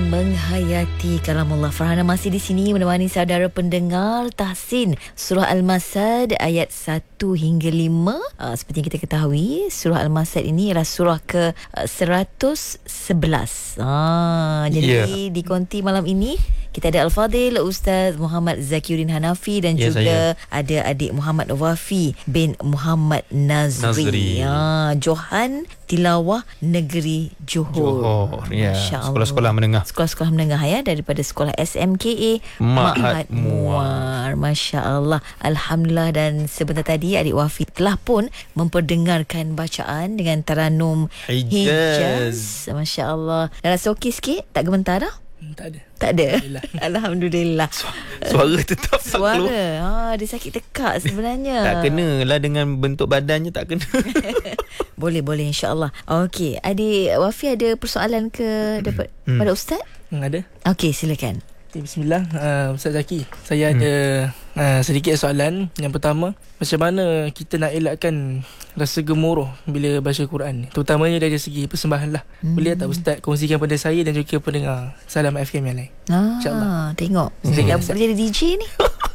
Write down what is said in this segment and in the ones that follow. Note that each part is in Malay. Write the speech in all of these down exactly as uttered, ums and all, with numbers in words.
menghayati kalamullah. Farhana masih di sini menemani saudara pendengar tahsin surah Al-Masad ayat satu hingga lima. Uh, seperti yang kita ketahui, surah Al-Masad ini adalah surah ke seratus sebelas. Ah, jadi yeah. di konti malam ini kita ada Al-Fadil Ustaz Muhammad Zakiuddin Hanafi dan ya, juga saya. ada adik Muhammad Wafi bin Muhammad Nazri. Nazri. Ya, Johan Tilawah Negeri Johor. Johor. Ya. Sekolah-sekolah menengah. Sekolah-sekolah menengah ya, daripada sekolah S M K A Ma'had Muar. Masya-Allah. Alhamdulillah. Dan sebentar tadi adik Wafi telah pun memperdengarkan bacaan dengan taranum Hijaz. Hijaz. Masya-Allah. Dah rasa okey sikit? Tak gementar dah? Hmm, tak ada. Tak ada. Alhamdulillah. Alhamdulillah. Suara tetap tak Suara. keluar. Ha, dia sakit tekak sebenarnya. Tak kena lah dengan bentuk badannya, tak kena. Boleh, boleh, insya-Allah. Okey, adik Wafi ada persoalan ke dapat hmm. pada ustaz? Hmm, ada. Okey, silakan. Okay, bismillah. uh, Ustaz Zaki, saya hmm. ada uh, sedikit soalan. Yang pertama, macam mana kita nak elakkan rasa gemuruh bila baca Quran, terutamanya dari segi persembahan lah. hmm. Boleh tak Ustaz kongsikan pada saya dan juga pendengar Salam F M yang lain? Ah, InsyaAllah. Tengok hmm. dah jadi D J ni.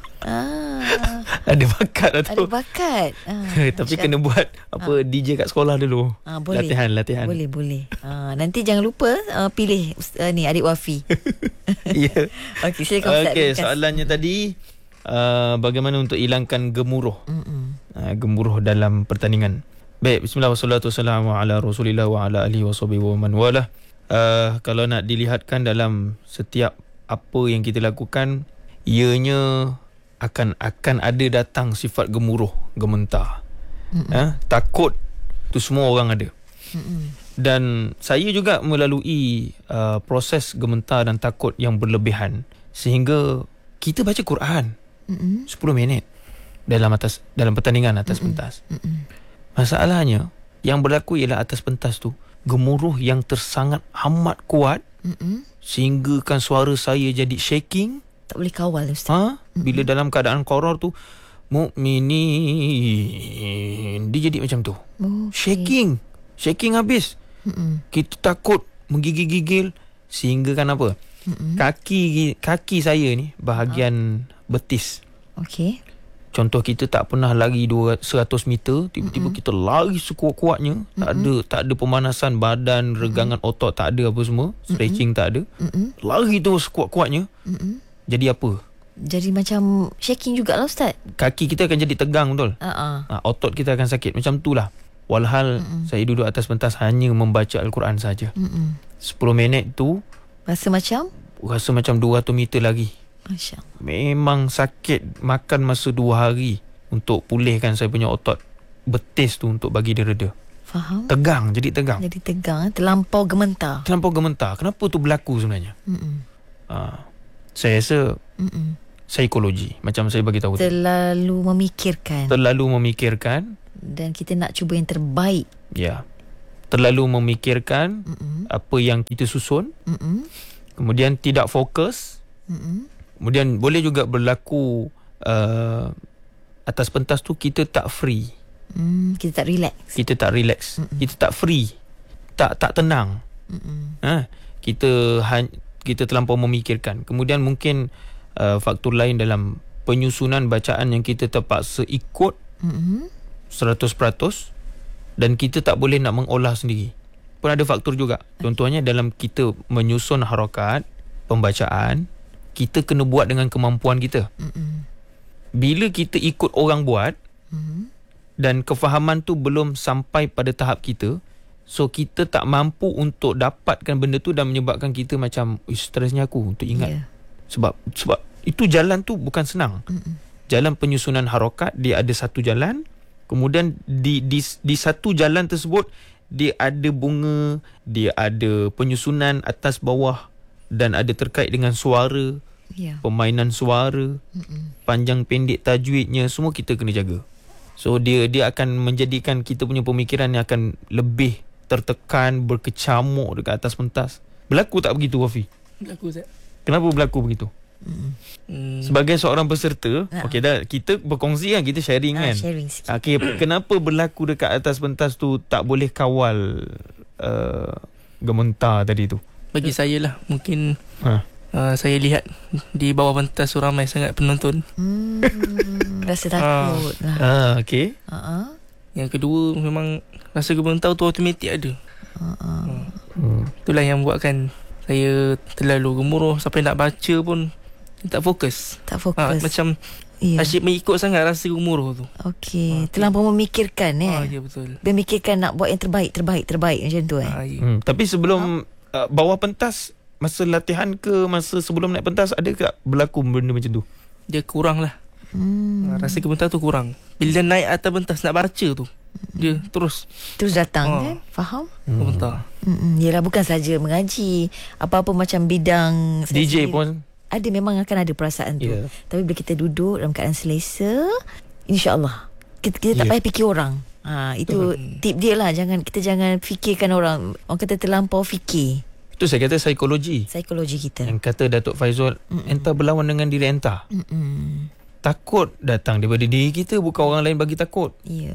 Ah, ada bakat lah tu. Ada bakat. Ah, tapi kena buat apa ah. D J kat sekolah dulu. Ah, boleh. Latihan, latihan. Boleh, boleh. Ah, nanti jangan lupa uh, pilih uh, ni adik Wafi. Ya. Yeah. Okey, silakan Ustaz. Okey, soalannya tadi uh, bagaimana untuk hilangkan gemuruh? Uh, gemuruh dalam pertandingan. Baik, bismillah wassalatu wassalamu ala Rasulillah wa ala alihi washabihi wa man walah. Uh, kalau nak dilihatkan dalam setiap apa yang kita lakukan, ianya akan akan ada datang sifat gemuruh, gementar. Eh, takut tu semua orang ada. Mm-mm. Dan saya juga melalui uh, proses gementar dan takut yang berlebihan, sehingga kita baca Quran Mm-mm. sepuluh minit dalam atas dalam pertandingan atas Mm-mm. pentas. Mm-mm. Masalahnya yang berlaku ialah atas pentas tu gemuruh yang tersangat amat kuat. Mm-mm. Sehingga kan suara saya jadi shaking. Tak boleh kawal Ustaz. Ha? Bila mm-hmm. dalam keadaan koror tu, mukminin, dia jadi macam tu. Okay. Shaking. Shaking habis. Mm-mm. Kita takut menggigil-gigil sehingga kan apa? Mm-mm. Kaki kaki saya ni bahagian oh. betis. Okey. Contoh kita tak pernah lari seratus meter, tiba-tiba Mm-mm. kita lari sekuat-kuatnya, Mm-mm. tak ada tak ada pemanasan badan, regangan Mm-mm. otot tak ada apa semua, stretching Mm-mm. tak ada. Mm-mm. Lari tu sekuat-kuatnya. Mm-mm. Jadi apa? Jadi macam shaking jugalah Ustaz. Kaki kita akan jadi tegang, betul? Uh-uh. Ha, otot kita akan sakit. Macam itulah. Walhal Mm-mm. saya duduk atas pentas hanya membaca Al-Quran saja. Mm-mm. sepuluh minit tu rasa macam? Rasa macam dua ratus meter lagi. Masya Allah. Memang sakit. Makan masa dua hari untuk pulihkan saya punya otot betis tu untuk bagi dia reda. Faham? Tegang, jadi tegang. Jadi tegang, terlampau gementar. Terlampau gementar. Kenapa tu berlaku sebenarnya? Ha, saya rasa Mm-mm. psikologi. Macam saya bagi tahu. Terlalu memikirkan. Terlalu memikirkan. Dan kita nak cuba yang terbaik. Ya. Terlalu memikirkan Mm-mm. apa yang kita susun. Mm-mm. Kemudian tidak fokus. Mm-mm. Kemudian boleh juga berlaku uh, atas pentas tu kita tak free. Mm, kita tak relax. Kita tak relax. Mm-mm. Kita tak free. Tak tak tenang. Ha, kita han, kita terlampau memikirkan. Kemudian mungkin uh, faktor lain dalam penyusunan bacaan yang kita terpaksa ikut mm-hmm. seratus peratus dan kita tak boleh nak mengolah sendiri. Pun ada faktor juga. Contohnya dalam kita menyusun harakat pembacaan, kita kena buat dengan kemampuan kita. Mm-hmm. Bila kita ikut orang buat mm-hmm. dan kefahaman tu belum sampai pada tahap kita, so kita tak mampu untuk dapatkan benda tu dan menyebabkan kita macam stresnya aku untuk ingat. Yeah. Sebab sebab itu jalan tu bukan senang. Mm-mm. Jalan penyusunan harakat dia ada satu jalan. Kemudian di di di satu jalan tersebut dia ada bunga, dia ada penyusunan atas bawah dan ada terkait dengan suara, yeah. permainan suara, Mm-mm. panjang pendek tajwidnya, semua kita kena jaga. So dia dia akan menjadikan kita punya pemikiran yang akan lebih tertekan, berkecamuk dekat atas pentas. Berlaku tak begitu, Wafi? Berlaku, Ustaz. Kenapa berlaku begitu? Hmm. Sebagai seorang peserta, nah. okey dah, kita berkongsi kan, kita sharing ah, kan. Sharing sikit. Okey, kenapa berlaku dekat atas pentas tu tak boleh kawal uh, gementar tadi tu? bagi saya lah. Mungkin Ha. uh, saya lihat di bawah pentas tu ramai sangat penonton. Hmm, rasa takut lah. Ah, okey. Uh-uh. Yang kedua, memang rasa gementar tu automatik ada. Uh-uh. Hmm. Itulah yang buatkan saya terlalu gemuruh sampai nak baca pun tak fokus. Tak Ha, fokus. macam Ya. asyik mengikut sangat rasa gemuruh tu. Okey, Ah, terlampau memikirkan eh. Ha, ya betul. Memikirkan nak buat yang terbaik, terbaik, terbaik macam tu eh. Ha, ya. Hmm. Tapi sebelum uh, bawah pentas, masa latihan ke masa sebelum naik pentas, ada ke berlaku benda macam tu? Dia kurang lah. Hmm. Ha, rasa gementar tu kurang. Bila dia naik atas pentas nak baca tu, dia terus Terus datang Ah. kan? Faham? gementar. Hmm. Yelah, bukan saja mengaji, apa-apa macam bidang D J sendiri. pun. Ada, memang akan ada perasaan tu. Ya. Tapi bila kita duduk dalam keadaan selesa, insya-Allah kita, kita tak Ya. payah fikir orang. Ha, itu tip dia lah. Jangan kita jangan fikirkan orang. Orang kata terlampau fikir. Itu saya kata psikologi. Psikologi kita. Yang kata Datuk Faizul, entah berlawan dengan diri entah. Mm-mm. Takut datang daripada diri kita, bukan orang lain bagi takut. Ya.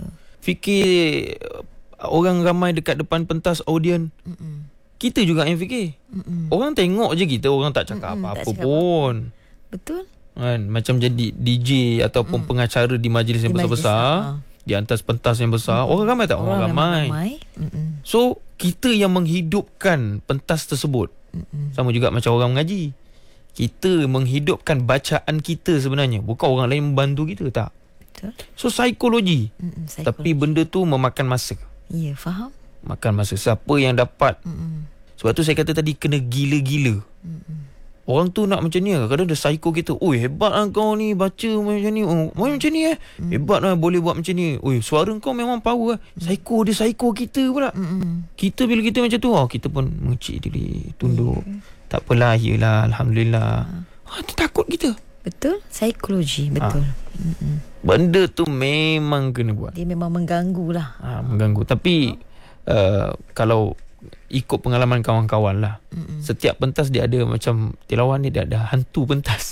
Fikir uh, orang ramai dekat depan pentas audien, Mm-mm. kita juga yang fikir. Mm-mm. Orang tengok je kita, orang tak cakap Mm-mm, apa-apa tak cakap pun. Betul? Kan, macam jadi D J ataupun Mm. pengacara di majlis yang Di majlis, besar-besar, ha. di atas pentas yang besar, orang ramai tak? Orang, memang ramai. ramai. Mm-mm. So, kita yang menghidupkan pentas tersebut. Mm-mm. Sama juga macam orang mengaji. Kita menghidupkan bacaan kita sebenarnya. Bukan orang lain membantu kita, tak. Betul? So, psikologi. Mm-mm. Tapi benda tu memakan masa. Ya, faham? Makan masa. Siapa yang dapat. Mm-mm. Sebab tu saya kata tadi, kena gila-gila. Mm-mm. Orang tu nak macam ni. Kadang-kadang dia psycho kita. Oi, hebat lah kau ni. Baca macam ni. Oh, macam ni eh. Mm. Hebat lah boleh buat macam ni. Oi, suara kau memang power lah. Psycho, dia psycho kita pula. Mm-mm. Kita bila kita macam tu, oh, kita pun mengecik diri. Tunduk. Tak apalah, yelah, Alhamdulillah. Ha, tu takut kita. Betul? Psikologi, betul. Mm-mm. Benda tu memang kena buat. Dia memang mengganggu lah. Ha, mengganggu. Tapi uh, kalau ikut pengalaman kawan-kawan lah, Mm-mm. setiap pentas dia ada macam Tilawan ni, dia ada hantu pentas.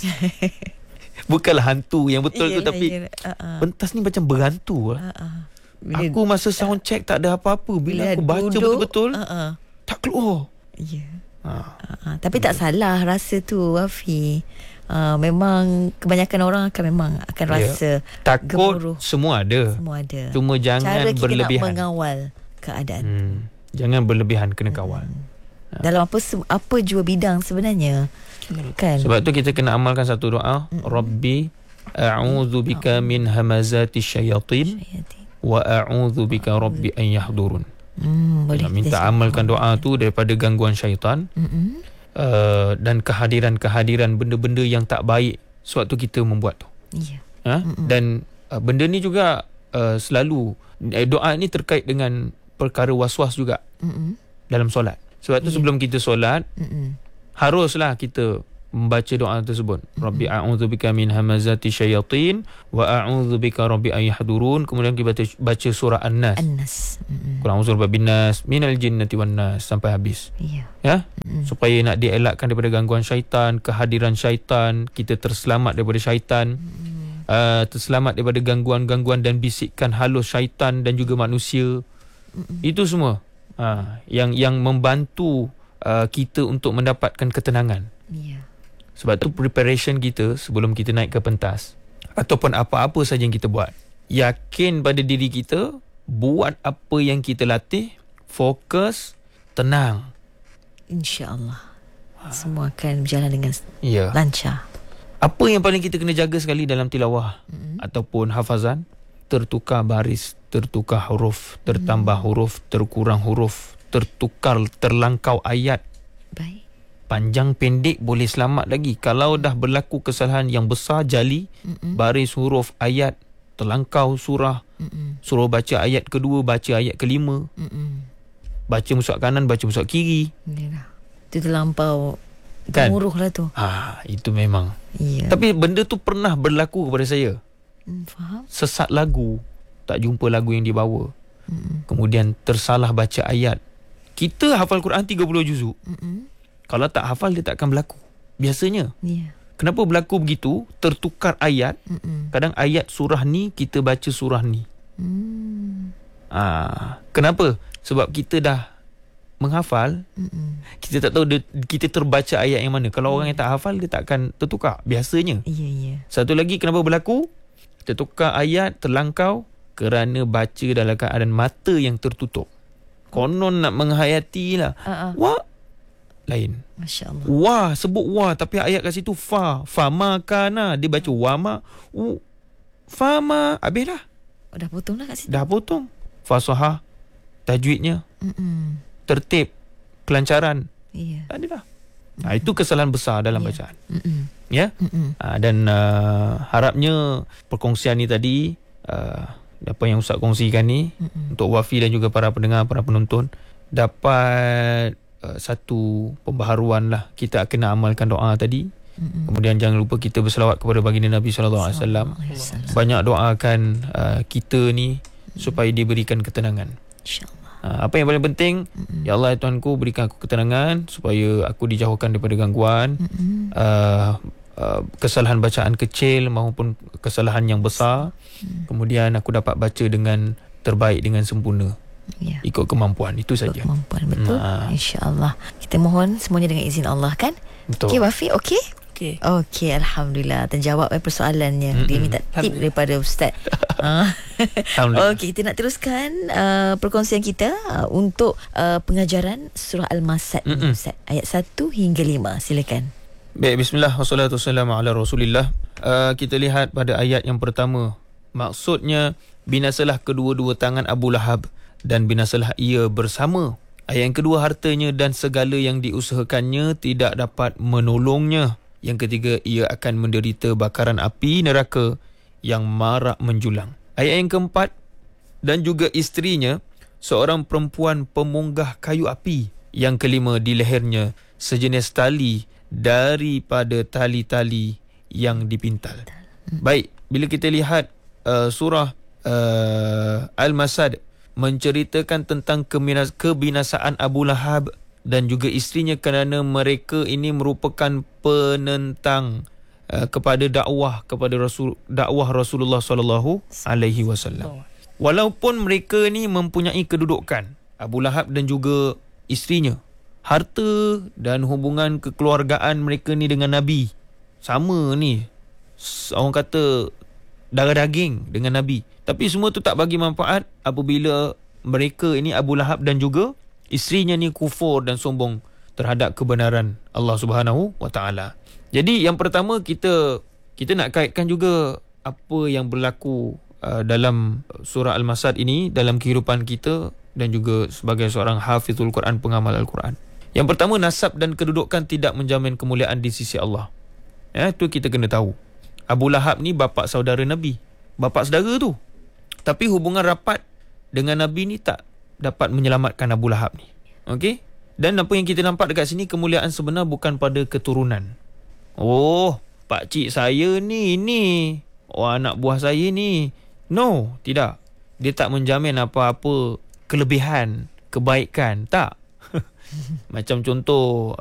Bukanlah hantu yang betul tu, Iyalah, tapi iyalah. Uh-uh. pentas ni macam berhantu lah. Uh-uh. Aku masa sound check tak ada apa-apa. Bila, aku baca duduk, betul-betul, uh-uh. tak keluar. Ya. Ha. Uh-uh. Tapi tak salah rasa tu, Wafi. Uh, memang kebanyakan orang akan memang akan Ya. rasa Takut gemuruh. semua ada. Semua ada. Cuma jangan Cara kita berlebihan. nak mengawal keadaan. Hmm. Jangan berlebihan, kena kawal. Dalam apa se- apa jua bidang sebenarnya. Kan? Sebab tu kita kena amalkan satu doa. Rabbi a'udzu bika min hamazati syayatin wa a'udzu bika rabbi an yahdurun. Hmm, boleh Nak minta kita amalkan doa tu daripada gangguan syaitan. Mm-mm. Uh, dan kehadiran-kehadiran benda-benda yang tak baik sewaktu kita membuat tu. Ya. Ha? Dan uh, benda ni juga uh, selalu eh, doa ni terkait dengan perkara was-was juga Mm-mm. dalam solat. Sebab tu Ya. sebelum kita solat, Mm-mm. haruslah kita membaca doa tersebut. Rabbi a'udzubika min hamazati syayatin wa a'udzubika rabbi an yahdurun. Kemudian kita baca, baca surah An-Nas. An-Nas. Mm-mm. Qul a'udzu birabbin nas minal jinnati wan nas sampai habis. Ya. Ya? Mm. Supaya nak dielakkan daripada gangguan syaitan, kehadiran syaitan, kita terselamat daripada syaitan. Mm. Uh, terselamat daripada gangguan-gangguan dan bisikan halus syaitan dan juga manusia. Mm-mm. Itu semua uh, yang yang membantu uh, kita untuk mendapatkan ketenangan. Ya. Sebab tu preparation kita sebelum kita naik ke pentas ataupun apa-apa saja yang kita buat, yakin pada diri kita, buat apa yang kita latih, fokus, tenang. InsyaAllah semua akan berjalan dengan Ya. lancar. Apa yang paling kita kena jaga sekali dalam tilawah Mm-mm. ataupun hafazan, tertukar baris, tertukar huruf, tertambah huruf, terkurang huruf, tertukar, terlangkau ayat. Baik. Panjang pendek boleh selamat lagi. Kalau dah berlaku kesalahan yang besar jali, Mm-mm. baris huruf ayat, terlangkau surah, Mm-mm. suruh baca ayat kedua, baca ayat kelima, Mm-mm. baca musuh kanan, baca musuh kiri. Yalah. Itu terlampau Kan? gemuruh lah tu. Ah, itu memang. Ya. Tapi benda tu pernah berlaku kepada saya. Hmm, faham? Sesat lagu, tak jumpa lagu yang dibawa. Mm-mm. Kemudian tersalah baca ayat. Kita hafal Quran tiga puluh juzuk. Mm-mm. Kalau tak hafal, dia tak akan berlaku. Biasanya. Ya. Kenapa berlaku begitu? Tertukar ayat. Mm-mm. Kadang ayat surah ni, kita baca surah ni. Hmm. Ah, kenapa? Sebab kita dah menghafal, Mm-mm. kita tak tahu dia, kita terbaca ayat yang mana. Kalau mm. orang yang tak hafal, dia tak akan tertukar biasanya. Ya, ya. Satu lagi kenapa berlaku? Tertukar ayat, terlangkau kerana baca dalam keadaan mata yang tertutup. Konon nak menghayati lah. Uh-uh. Wah, lain. Masya Allah. Wah, sebut wah, tapi ayat kat situ fa. Fama kana. Dia baca wama. Uh, fama. Habis dah. Oh, dah potong dah kat situ. Dah potong. Fasahah. Tajwidnya. Mm-mm. Tertib. Kelancaran. Iya. Tadi dah. Ha, itu kesalahan besar dalam yeah. bacaan. Mm-mm. Ya. Ha, dan uh, harapnya perkongsian ni tadi, uh, apa yang Ustaz kongsikan ni, Mm-mm. untuk Wafi dan juga para pendengar, para penonton, dapat uh, satu pembaharuan lah. Kita kena amalkan doa tadi. Mm-mm. Kemudian jangan lupa kita berselawat kepada baginda Nabi sallallahu alaihi wasallam. Banyak doakan uh, kita ni, Mm-mm. supaya diberikan ketenangan. InsyaAllah. Apa yang paling penting, Mm-mm. ya Allah ya Tuhanku, berikan aku ketenangan supaya aku dijauhkan daripada gangguan, uh, uh, kesalahan bacaan kecil maupun kesalahan yang besar. Mm. Kemudian aku dapat baca dengan terbaik, dengan sempurna, ya. Ikut kemampuan. Itu saja. Kemampuan, betul. Nah. InsyaAllah. Kita mohon semuanya dengan izin Allah, kan? Betul. Okey, Wafi, okey? Okey. Okey, Alhamdulillah. Terjawab eh, persoalannya. Mm-mm. Dia minta tip daripada Ustaz. Okey, kita nak teruskan uh, perkongsian kita uh, untuk uh, pengajaran surah Al-Masad ni, Ustaz. Ayat satu hingga lima. Silakan. Baik, bismillah wassalatu wassalamu ala Rasulillah. Uh, kita lihat pada ayat yang pertama. Maksudnya, binasalah kedua-dua tangan Abu Lahab dan binasalah ia bersama. Ayat yang kedua, hartanya dan segala yang diusahakannya tidak dapat menolongnya. Yang ketiga, ia akan menderita bakaran api neraka yang marak menjulang. Ayat yang keempat, dan juga isterinya seorang perempuan pemunggah kayu api. Yang kelima, di lehernya sejenis tali daripada tali-tali yang dipintal. Baik, bila kita lihat uh, surah uh, Al-Masad menceritakan tentang kebinasaan Abu Lahab dan juga isterinya kerana mereka ini merupakan penentang uh, kepada dakwah kepada Rasul dakwah Rasulullah sallallahu alaihi wasallam. Walaupun mereka ni mempunyai kedudukan, Abu Lahab dan juga isterinya, harta dan hubungan kekeluargaan mereka ni dengan Nabi sama ni, orang kata darah daging dengan Nabi. Tapi semua tu tak bagi manfaat apabila mereka ini, Abu Lahab dan juga isterinya ni, kufur dan sombong terhadap kebenaran Allah Subhanahu wa taala. Jadi yang pertama, kita kita nak kaitkan juga apa yang berlaku uh, dalam surah Al-Masad ini dalam kehidupan kita dan juga sebagai seorang hafizul Quran, pengamal Al-Quran. Yang pertama, nasab dan kedudukan tidak menjamin kemuliaan di sisi Allah. Ya, tu kita kena tahu. Abu Lahab ni bapa saudara Nabi, bapa saudara tu. Tapi hubungan rapat dengan Nabi ni tak dapat menyelamatkan Abu Lahab ni. Okey? Dan apa yang kita nampak dekat sini, kemuliaan sebenar bukan pada keturunan. Oh, pak cik saya ni, ni. Oh, anak buah saya ni. No, tidak. Dia tak menjamin apa-apa kelebihan, kebaikan. Tak. Macam contoh